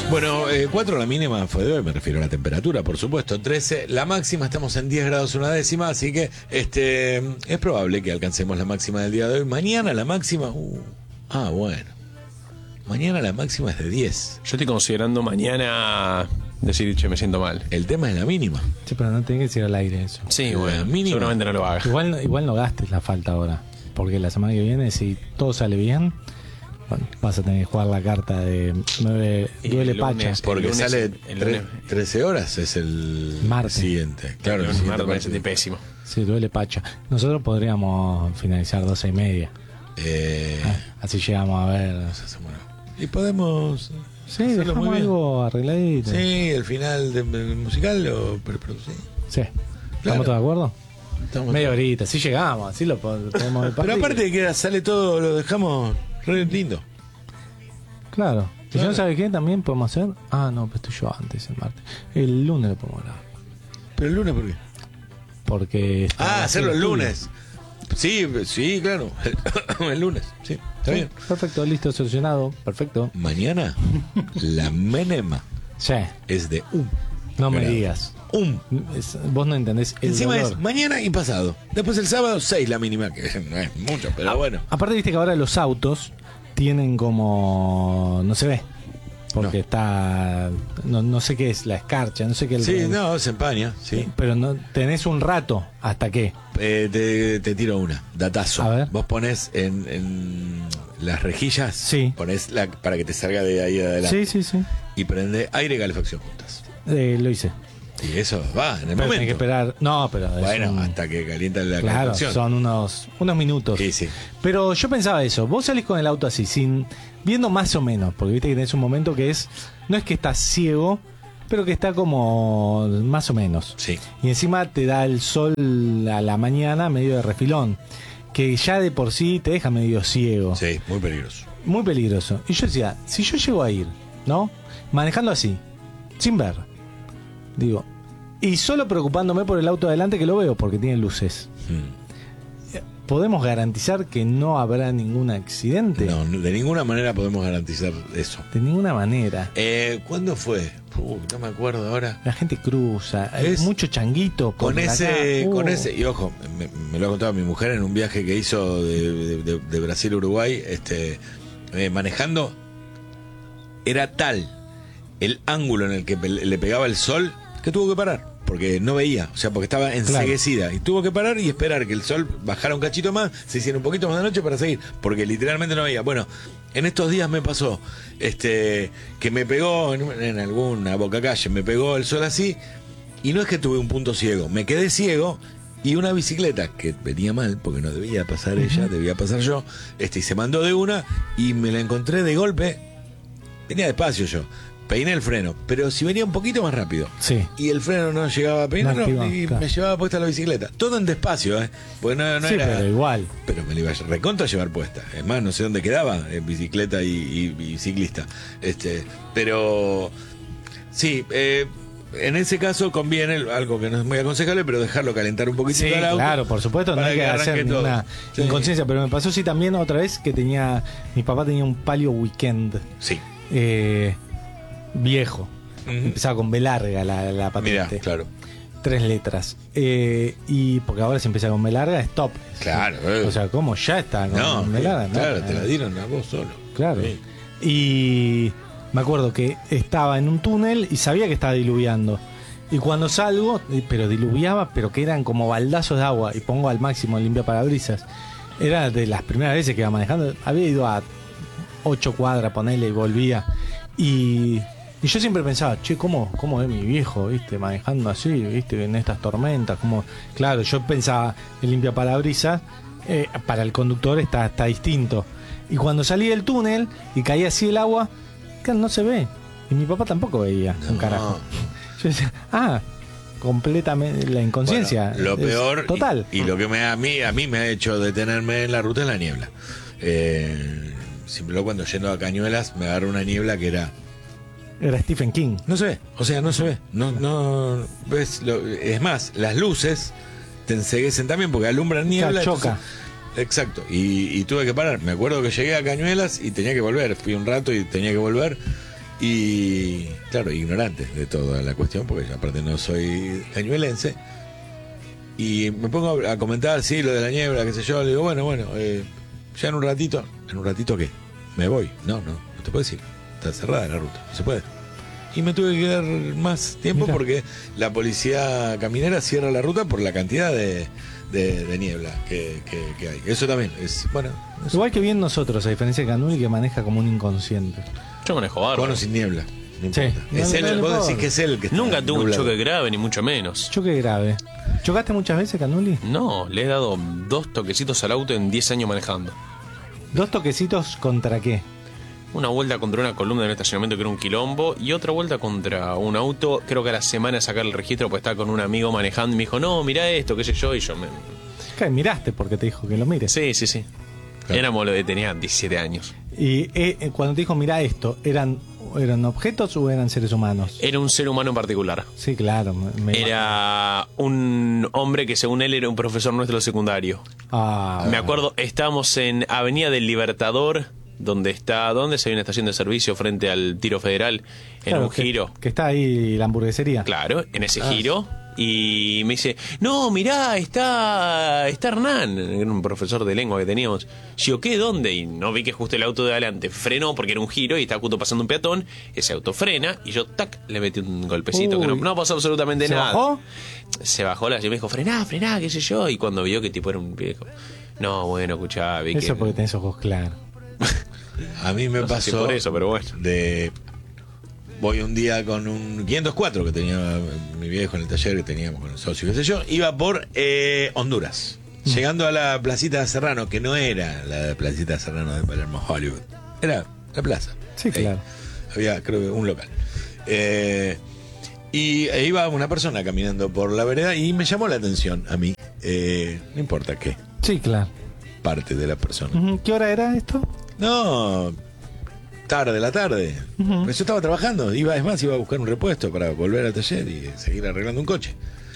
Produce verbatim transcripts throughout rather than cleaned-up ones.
Bueno, eh, cuatro la mínima fue de hoy, me refiero a la temperatura, por supuesto. trece la máxima, estamos en diez grados una décima, así que este es probable que alcancemos la máxima del día de hoy. Mañana la máxima... Uh, ah, bueno. Mañana la máxima es de diez. Yo estoy considerando mañana decir, che, me siento mal. El tema es la mínima. Sí, pero no tenés que decir al aire eso. Sí, La bueno, mínima. seguramente no lo hagas. Igual, igual no gastes la falta ahora. Porque la semana que viene, si todo sale bien, bueno, vas a tener que jugar la carta de nueve, Y duele el pacha. lunes, Porque lunes- sale el tre- lunes- trece horas, es el Martes. siguiente. Claro, el el siguiente martes me partido. sentí pésimo. Sí, duele pacha. Nosotros podríamos finalizar doce y media. Eh, Ah, así llegamos a ver. bueno. Y podemos... Sí, hacerlo dejamos muy bien. algo arregladito. Sí, el final de- del musical lo preproducí. Sí. ¿Estamos todos de acuerdo? Estamos Media todos- horita, así llegamos, así lo po- podemos ver Pero partido. aparte de que sale todo, lo dejamos re lindo. Claro. Y Claro. yo no sabe qué también podemos hacer. Ah, no, pero estoy yo antes, el martes. El lunes lo podemos grabar. Pero el lunes, ¿por qué? Porque. está Ah, hacerlo el estudio. lunes. Sí, sí, claro. El lunes, sí, está Sí, bien. perfecto, listo, solucionado. Perfecto. Mañana, la menema Sí, es de un. no me grado. digas. Un. Es- vos no entendés el Encima dolor. es mañana y pasado. Después el sábado, seis la mínima, que no es mucho, pero bueno. Aparte, viste que ahora los autos tienen como. No se ve. Porque No. está. No, no sé qué es, la escarcha, no sé qué es. Sí, el- no, se empaña, sí. Pero no tenés un rato hasta qué. Eh, te, te tiro una, datazo. A ver. Vos pones en, en las rejillas, Sí. pones la, para que te salga de ahí adelante. Sí, sí, sí. Y prende aire y calefacción juntas. Eh, lo hice. Y eso va en el Pero momento. tenés que esperar. No, pero. es Bueno, un- hasta que calienta la Claro, calefacción. son unos, unos minutos. Sí, sí. Pero yo pensaba eso, vos salís con el auto así, sin viendo más o menos, porque viste que tenés un momento que es, no es que estás ciego, pero que está como más o menos. Sí. Y encima te da el sol a la mañana medio de refilón, que ya de por sí te deja medio ciego. Sí, muy peligroso. Muy peligroso. Y yo decía, si yo llego a ir, ¿no? Manejando así, sin ver, digo, y solo preocupándome por el auto adelante que lo veo, porque tiene luces. Mm. ¿Podemos garantizar que no habrá ningún accidente? No, no, de ninguna manera podemos garantizar eso. De ninguna manera. Eh, ¿Cuándo fue? Uh, no me acuerdo ahora. La gente cruza, hay Es- mucho changuito por Con ese, acá. Uh, con ese, y ojo, me, me lo ha contado mi mujer en un viaje que hizo de, de- de- de Brasil a Uruguay, este, eh, manejando, era tal el ángulo en el que pe- le pegaba el sol que tuvo que parar, porque no veía, o sea, porque estaba enceguecida, y tuvo que parar y esperar que el sol bajara un cachito más, se hiciera un poquito más de noche para seguir, porque literalmente no veía. Bueno, en estos días me pasó, este, que me pegó en, en alguna boca calle, me pegó el sol así, y no es que tuve un punto ciego, me quedé ciego. Y una bicicleta que venía mal, porque no debía pasar ella, debía pasar yo, este, y se mandó de una y me la encontré de golpe. Venía despacio yo, peiné el freno, pero si venía un poquito más rápido Sí. y el freno no llegaba a peinar, No activaba, y claro. me llevaba puesta la bicicleta. Todo en despacio, ¿eh? Porque no, no sí, era. pero igual. Pero me la iba a recontra llevar puesta. Es más, no sé dónde quedaba, en bicicleta y, y- y ciclista. Este, pero sí, eh, en ese caso conviene algo que no es muy aconsejable, pero dejarlo calentar un poquitito Sí, al auto. claro, por supuesto, no para hay que, arranque hacer todo. ninguna Sí. inconsciencia. Pero me pasó sí también otra vez que tenía. Mi papá tenía un Palio Weekend Sí. eh, viejo. Ujú. Empezaba con B larga la, la Mira, patente. claro. Tres letras. Eh, y porque ahora si empieza con B larga, stop. Claro, eh. O sea, ¿cómo ya está con No, B larga? No, claro, no. te la dieron a vos solo. Claro. Sí. Y me acuerdo que estaba en un túnel y sabía que estaba diluviando. Y cuando salgo, eh, pero diluviaba, pero que eran como baldazos de agua. Y pongo al máximo el limpiaparabrisas. Era de las primeras veces que iba manejando. Había ido a ocho cuadras, ponele, y volvía. Y, y yo siempre pensaba, che, ¿cómo, cómo es mi viejo, viste, manejando así, viste, en estas tormentas? Como, claro, yo pensaba, el limpiaparabrisas, eh, para el conductor está, está distinto. Y cuando salí del túnel y caía así el agua, claro, no se ve. Y mi papá tampoco veía un No. carajo. Yo decía, ah, completamente la inconsciencia. Bueno, lo es peor total. y, y lo que me a mí a mí me ha hecho detenerme en la ruta es la niebla. Eh, siempre cuando yendo a Cañuelas me agarró una niebla que era Era Stephen King. no se ve, o sea, no se ve, no no ves lo- es más, las luces te enceguecen también porque alumbran niebla. Claro, choca. entonces- exacto, y, y tuve que parar. Me acuerdo que llegué a Cañuelas y tenía que volver. Fui un rato y tenía que volver. Y claro, ignorante de toda la cuestión, porque yo aparte no soy cañuelense. Y me pongo a comentar, sí, lo de la niebla, qué sé yo. Le digo, bueno, bueno, eh, ya en un ratito. ¿En un ratito qué? Me voy. No, no, no te puedes ir. Está cerrada la ruta, no se puede. Y me tuve que quedar más tiempo Mira. porque la policía caminera cierra la ruta por la cantidad de, de, de niebla que, que, que hay. Eso también es, bueno. Eso. Igual que bien nosotros, a diferencia de Canuli, que maneja como un inconsciente. Yo manejo bárbaro. Con o sin niebla. No importa. Sí. Es No, él, no, no vos importa. decís que es él el que está Nunca tuve un nublado. choque grave, ni mucho menos. Choque grave. ¿Chocaste muchas veces, Canuli? No, le he dado dos toquecitos al auto en diez años manejando. ¿Dos toquecitos contra qué? Una vuelta contra una columna en el estacionamiento que era un quilombo y otra vuelta contra un auto. Creo que a la semana de sacar el registro pues estaba con un amigo manejando y me dijo, no, mirá esto, qué sé yo, y yo me... ¿Qué? Miraste porque te dijo que lo mires. Sí, sí, sí. Claro. Éramos lo de tenía diecisiete años. Y eh, cuando te dijo, mira esto, ¿eran, ¿eran objetos o eran seres humanos? Era un ser humano en particular. Sí, claro. Me, me Era un hombre que según él era un profesor nuestro secundario. Ah, Me acuerdo, estábamos en Avenida del Libertador, donde está, ¿dónde hay una estación de servicio frente al Tiro Federal? En claro, un que, giro. Que está ahí la hamburguesería. Claro, en ese Ah. giro. Y me dice, no, mirá, está, está Hernán, era un profesor de lengua que teníamos. Yo, ¿qué? ¿Dónde? Y no vi que justo el auto de adelante frenó porque era un giro y estaba justo pasando un peatón. Ese auto frena y yo, tac, le metí un golpecito Uy. que no, no pasó absolutamente ¿Se nada. bajó? Se bajó la y me dijo, frená, frená, qué sé yo. Y cuando vio que tipo era un viejo, no, bueno, escuchá, vi Eso que... porque tenés ojos claros. A mí me No sé si pasó por eso, pero bueno. de... Voy un día con un quinientos cuatro que tenía mi viejo en el taller que teníamos con el socio, qué sé yo. Iba por eh, Honduras. Mm. Llegando a la placita de Serrano, que no era la placita de Serrano de Palermo, Hollywood. Era la plaza. Sí, Ahí. claro. Había, creo que, un local. Eh, y e iba una persona caminando por la vereda y me llamó la atención a mí. Eh, no importa qué Sí, claro. parte de la persona. Ujú. ¿Qué hora era esto? No, tarde de la tarde. Ujú. Pues yo estaba trabajando, iba, es más, iba a buscar un repuesto para volver al taller y seguir arreglando un coche.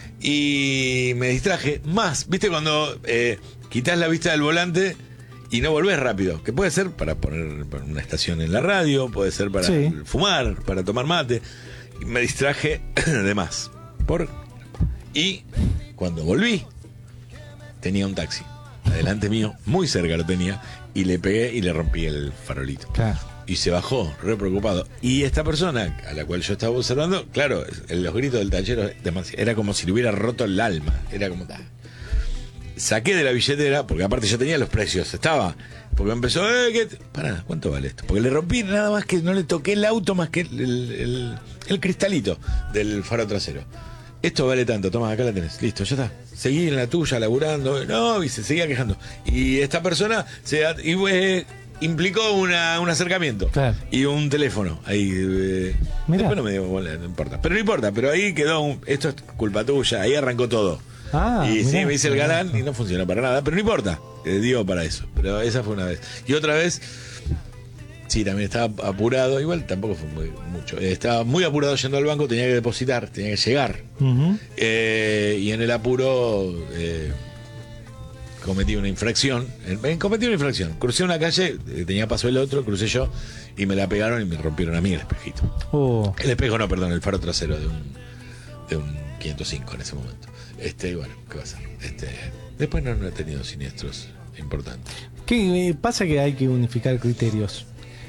Y me distraje más, ¿viste cuando eh, quitas la vista del volante y no volvés rápido? Que puede ser para poner una estación en la radio, puede ser para Sí. fumar, para tomar mate. Y me distraje de más. Por... Y cuando volví, tenía un taxi adelante mío, muy cerca lo tenía, y le pegué y le rompí el farolito. Claro. Y se bajó, re preocupado. Y esta persona a la cual yo estaba observando, claro, los gritos del tachero era como si le hubiera roto el alma. Era como... Ah. Saqué de la billetera, porque aparte yo tenía los precios, estaba... Porque empezó, eh, ¿qué? Pará, ¿cuánto vale esto? Porque le rompí nada más que no le toqué el auto más que el, el, el, el cristalito del faro trasero. Esto vale tanto, toma, acá la tenés, listo, ya está. Seguí en la tuya, laburando, no, y se seguía quejando. Y esta persona se y, eh, implicó una, un acercamiento Claro. y un teléfono. Ahí, eh, Mirá. después no me dio bola, no importa. Pero no importa, pero ahí quedó, un, esto es culpa tuya, ahí arrancó todo. Ah, y sí, mirá. me hice el galán y no funcionó para nada, pero no importa, eh, dio para eso. Pero esa fue una vez. Y otra vez, sí, también estaba apurado, igual tampoco fue muy, mucho. Eh, estaba muy apurado yendo al banco, tenía que depositar, tenía que llegar. Ujú. Eh, y en el apuro eh, cometí una infracción. Eh, cometí una infracción. Crucé una calle, eh, tenía paso el otro, crucé yo y me la pegaron y me rompieron a mí el espejito. Oh. El espejo no, perdón, el faro trasero de un, de un quinientos cinco en ese momento. Este, bueno, ¿qué va a ser? Este, después no, no he tenido siniestros importantes. ¿Qué eh, pasa? Que hay que unificar criterios.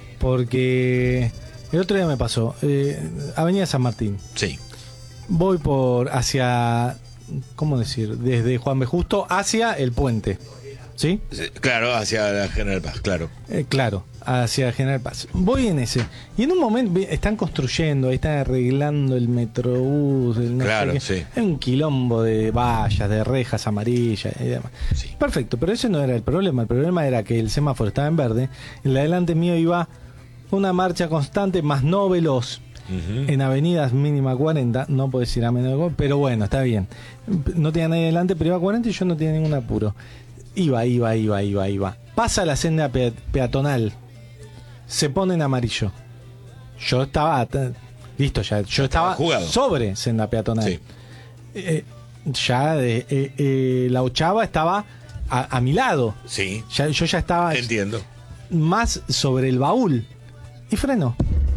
Porque el otro día me pasó, eh, Avenida San Martín. Sí. Voy por hacia, ¿cómo decir? Desde Juan B. Justo hacia el puente. ¿Sí? Claro, hacia la General Paz, claro. Eh, claro, hacia General Paz. Voy en ese. Y en un momento vi- están construyendo, están arreglando el metrobús. El no sé Claro, qué. sí. Hay un quilombo de vallas, de rejas amarillas y demás. Sí. Perfecto, pero ese no era el problema. El problema era que el semáforo estaba en verde. En la delante mío iba una marcha constante, más no veloz. Ujú. En avenidas mínima cuarenta, no puedo decir a menos de cuarenta, pero bueno, está bien. No tenía nadie delante, pero iba a cuarenta y yo no tenía ningún apuro. Iba, iba, iba, iba, iba. Pasa la senda pe- peatonal. Se pone en amarillo. Yo estaba... t- Listo, ya. Yo estaba jugado. sobre senda peatonal. Sí. Eh, ya de, eh, eh, la ochava estaba a, a mi lado. Sí, Ya, yo ya estaba entiendo. más sobre el baúl. Y freno.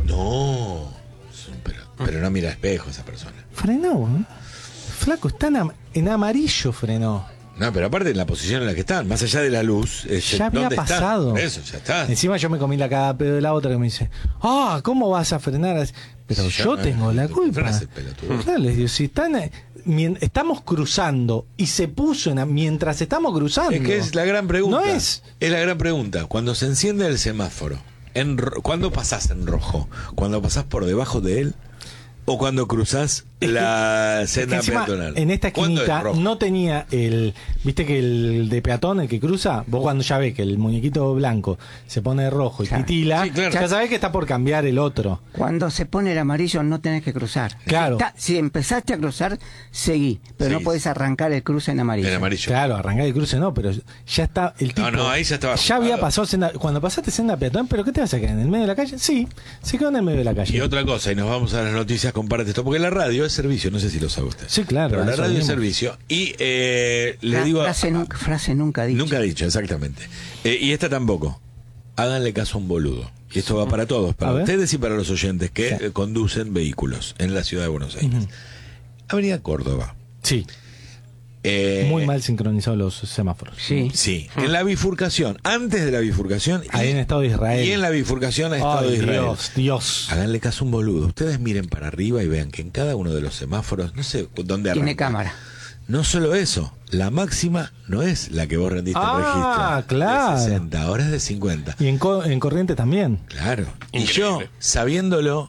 No, pero, pero no mira espejo esa persona. Frenó, ¿eh? Flaco, está en, am- en amarillo frenó. No, pero aparte en la posición en la que están, más allá de la luz, eh, Ya había ¿dónde está? pasado. Por eso, ya está. Encima yo me comí la cagada pedo de la otra que me dice, ah, ¿cómo vas a frenar así? Pero Sí, yo ya, tengo eh, la te culpa. frenas el pelotudo. Claro, les digo, si están, eh, mien- estamos cruzando y se puso en, a- mientras estamos cruzando. Es que es la gran pregunta. No es. Es la gran pregunta. Cuando se enciende el semáforo, en ro- ¿cuándo pasás en rojo? ¿Cuando pasás por debajo de él? ¿O cuando cruzás la Es que senda encima, peatonal? en esta ¿Cuándo es esquinita rojo? no tenía el, viste que el de peatón, el que cruza, vos cuando ya ves que el muñequito blanco se pone rojo y Claro. titila, Sí, claro. ya sabés que está por cambiar el otro. Cuando se pone el amarillo no tenés que cruzar. Claro. Si, está- si empezaste a cruzar, seguí, pero Seguís. no podés arrancar el cruce en amarillo. En amarillo. Claro, arrancar el cruce no, pero ya está el tipo. No, no, ahí ya estaba Ya había jugado. pasado senda, cuando pasaste senda peatón, pero ¿qué te vas a quedar en el medio de la calle? Sí, se quedó en el medio de la calle. Y otra cosa, y nos vamos a las noticias, compárate esto, porque la radio es servicio, no sé si lo sabe usted. Sí, claro, Pero a la eso radio es venimos. servicio. Y eh, le Fra- digo... a- frase, nunca, frase nunca dicha. Nunca dicho, exactamente. Eh, y esta tampoco. Háganle caso a un boludo. Y esto va para todos, A para ver. ustedes y para los oyentes que Sí. eh, conducen vehículos en la ciudad de Buenos Aires. Avenida Córdoba. Sí, Eh, muy mal sincronizados los semáforos. Sí. Sí, en la bifurcación, antes de la bifurcación. Ahí y- en Estado de Israel. Y en la bifurcación a Estado Ay, de Israel. Dios, Dios. Háganle caso a un boludo. Ustedes miren para arriba y vean que en cada uno de los semáforos, no sé dónde arranca. Tiene cámara. No solo eso, la máxima no es la que vos rendiste Ah, el registro. claro. De sesenta, ahora es de cincuenta. Y en, co- en corriente también. Claro. Y Increíble. yo, sabiéndolo,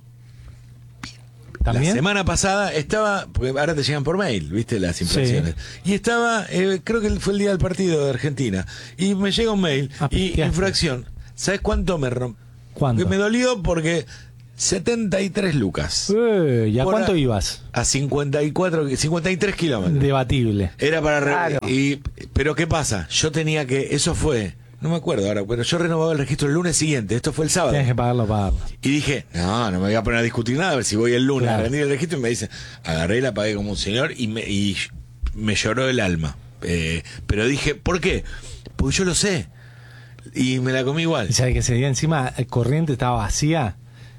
¿También? la semana pasada estaba, porque ahora te llegan por mail, ¿viste? Las infracciones. Y estaba, eh, creo que fue el día del partido de Argentina, y me llega un mail, Ah, y pisteaste. infracción. ¿Sabes cuánto me rompió? ¿Cuánto? Me dolió porque setenta y tres lucas. Eh, ¿Y a Por cuánto a- ibas? A cincuenta y cuatro, cincuenta y tres kilómetros. Debatible. Era para... re- Claro. y, pero ¿qué pasa? Yo tenía que... Eso fue... No me acuerdo ahora, pero yo renovaba el registro el lunes siguiente. Esto fue el sábado. Tienes que pagarlo, pagarlo. Y dije, no, no me voy a poner a discutir nada, a ver si voy el lunes Claro. a rendir el registro. Y me dice, agarré y la pagué como un señor y me, y me lloró el alma. Eh, pero dije, ¿por qué? Porque yo lo sé. Y me la comí igual. Y sabes que ese día encima eh, corriente estaba vacía.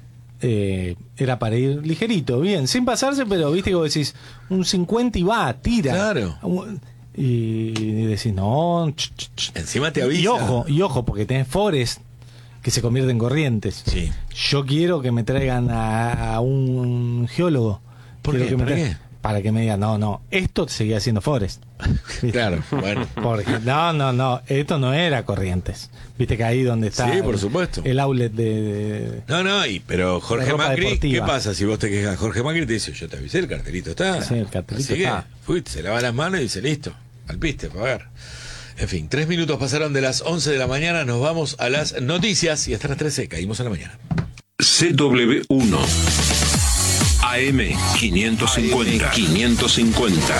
Eh, era para ir ligerito, bien, sin pasarse, pero viste que vos decís, un cincuenta y va, tira. Claro. Un- Y decís, no. ch, ch, ch. Encima te avisa. Y ojo, y ojo, porque tenés Forest que se convierte en corrientes. Sí. Yo quiero que me traigan a, a un geólogo. ¿Por Quiero qué? que me ¿Para tra- qué? Para que me digan, no, no, esto seguía siendo Forest. ¿Viste? Claro, bueno. Porque, no, no, no, esto no era Corrientes. Viste que ahí donde está Sí, por el- supuesto. el outlet de, de- No, no, y, pero Jorge La ropa Macri, deportiva. ¿qué pasa si vos te quejas? Jorge Macri te dice, yo te avisé, el cartelito está. Sí, el cartelito Así que, está. fuiste, se lava las manos y dice, listo, al piste, pagar. En fin, tres minutos pasaron de las once de la mañana, nos vamos a las noticias y hasta las trece caímos a la mañana. C W uno A M quinientos cincuenta. quinientos cincuenta.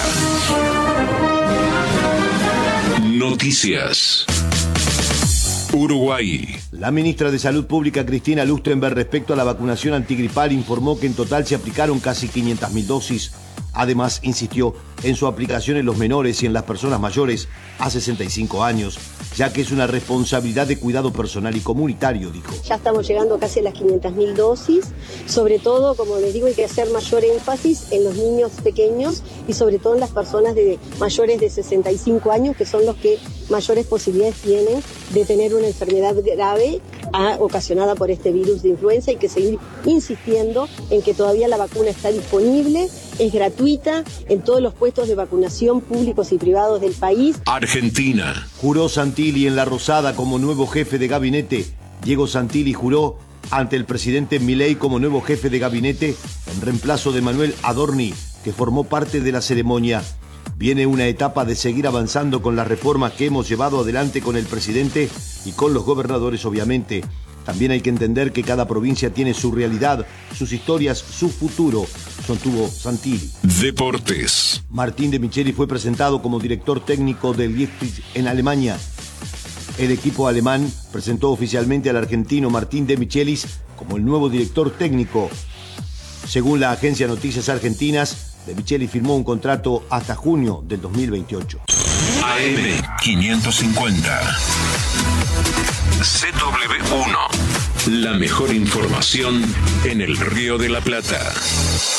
Noticias. Uruguay. La ministra de Salud Pública, Cristina Lustrenberg, respecto a la vacunación antigripal, informó que en total se aplicaron casi quinientas mil dosis. Además, insistió en su aplicación en los menores y en las personas mayores a sesenta y cinco años, ya que es una responsabilidad de cuidado personal y comunitario, dijo. Ya estamos llegando casi a las quinientas mil dosis. Sobre todo, como les digo, hay que hacer mayor énfasis en los niños pequeños y sobre todo en las personas de mayores de sesenta y cinco años, que son los que mayores posibilidades tienen de tener una enfermedad grave ah, ocasionada por este virus de influenza. Hay que seguir insistiendo en que todavía la vacuna está disponible, es gratuita en todos los puestos de vacunación públicos y privados del país. Argentina. Juró Santilli en La Rosada como nuevo jefe de gabinete. Diego Santilli juró ante el presidente Milei como nuevo jefe de gabinete en reemplazo de Manuel Adorni, que formó parte de la ceremonia. Viene una etapa de seguir avanzando con las reformas que hemos llevado adelante con el presidente y con los gobernadores, obviamente. También hay que entender que cada provincia tiene su realidad, sus historias, su futuro, sostuvo Santilli. Deportes. Martín de Micheli fue presentado como director técnico del Leipzig en Alemania. El equipo alemán presentó oficialmente al argentino Martín de Michelis como el nuevo director técnico. Según la agencia Noticias Argentinas, de Micheli firmó un contrato hasta junio del dos mil veintiocho. A M quinientos cincuenta. C W uno. La mejor información en el Río de la Plata.